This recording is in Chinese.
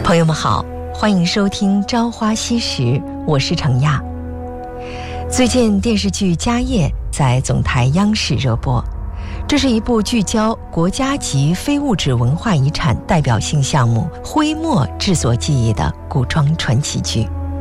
朋友们好，欢迎收听《朝花夕拾》，我是程亚。最近电视剧《家业》在总台央视热播，这是一部聚焦国家级非物质文化遗产代表性项目徽墨制作技艺的古装传奇剧。